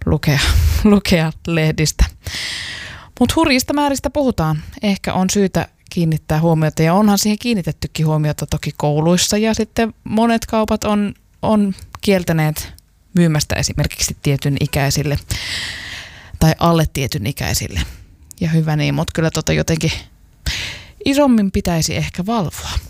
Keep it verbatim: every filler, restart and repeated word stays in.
lukea, lukea lehdistä. Mutta hurjista määristä puhutaan. Ehkä on syytä kiinnittää huomiota, ja onhan siihen kiinnitettykin huomiota toki kouluissa, ja sitten monet kaupat on, on kieltäneet myymästä esimerkiksi tietyn ikäisille tai alle tietyn ikäisille. Ja hyvä niin, mutta kyllä tota jotenkin isommin pitäisi ehkä valvoa.